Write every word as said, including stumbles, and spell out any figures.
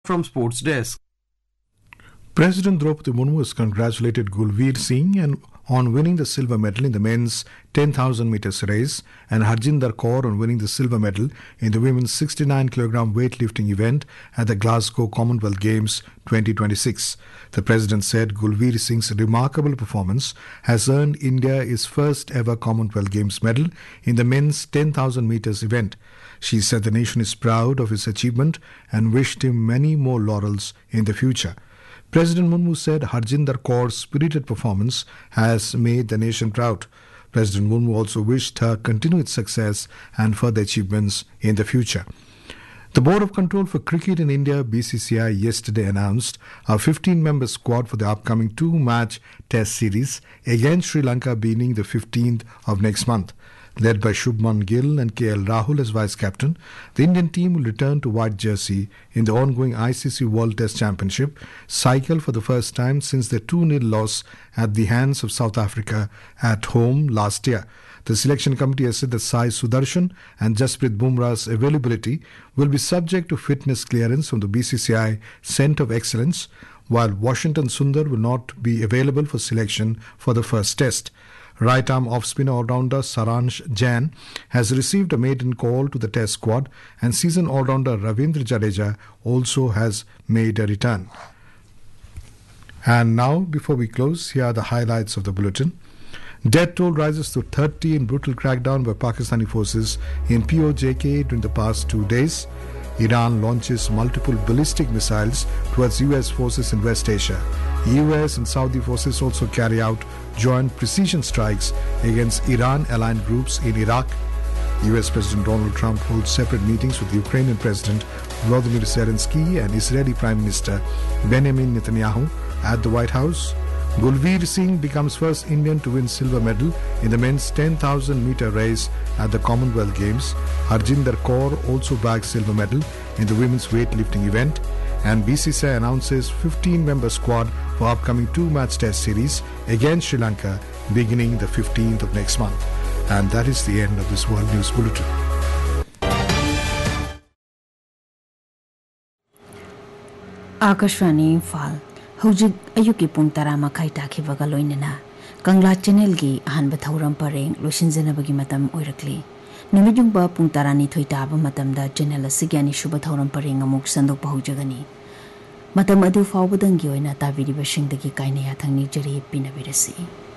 From Sports Desk. President Draupadi Murmu has congratulated Gulveer Singh and on winning the silver medal in the men's ten thousand metres race and Harjinder Kaur on winning the silver medal in the women's sixty-nine kilogram weightlifting event at the Glasgow Commonwealth Games twenty twenty-six. The President said Gulveer Singh's remarkable performance has earned India its first ever Commonwealth Games medal in the men's ten thousand metres event. She said the nation is proud of his achievement and wished him many more laurels in the future. President Murmu said Harjinder Kaur's spirited performance has made the nation proud. President Murmu also wished her continued success and further achievements in the future. The Board of Control for Cricket in India, B C C I, yesterday announced a fifteen-member squad for the upcoming two-match Test series against Sri Lanka beginning the fifteenth of next month. Led by Shubman Gill and K L Rahul as vice-captain, the Indian team will return to white jersey in the ongoing I C C World Test Championship cycle for the first time since their two nil loss at the hands of South Africa at home last year. The selection committee has said that Sai Sudarshan and Jasprit Bumrah's availability will be subject to fitness clearance from the B C C I Centre of Excellence, while Washington Sundar will not be available for selection for the first test. Right-arm off-spinner all-rounder Saransh Jain has received a maiden call to the test squad, and seasoned all-rounder Ravindra Jadeja also has made a return. And now, before we close, here are the highlights of the bulletin. Death toll rises to thirty in brutal crackdown by Pakistani forces in P O J K during the past two days. Iran launches multiple ballistic missiles towards U S forces in West Asia. U S and Saudi forces also carry out joint precision strikes against Iran-aligned groups in Iraq. U S President Donald Trump holds separate meetings with Ukrainian President Volodymyr Zelensky and Israeli Prime Minister Benjamin Netanyahu at the White House. Gulveer Singh becomes first Indian to win silver medal in the men's ten thousand metre race at the Commonwealth Games. Harjinder Kaur also bags silver medal in the women's weightlifting event. And B C C I announces fifteen-member squad for upcoming two-match test series against Sri Lanka beginning the fifteenth of next month. And that is the end of this World News Bulletin. Akashwani Fal Hujik Ayuki Pung Tara Makai Taki Vagaloinena Kangla Channel Gi Ahanba Thauram Pareng Losinjanabagi Matam Oirakli Namijumba Pung Tarani Thoitaba Matamda Channel Sigani Shuba Thauram Pareng Amuk Sandok Pahujagani Matam Adu Faubadangi Oina Tavidi Bashing the Kainaya Tangni Jari Pinabirasi.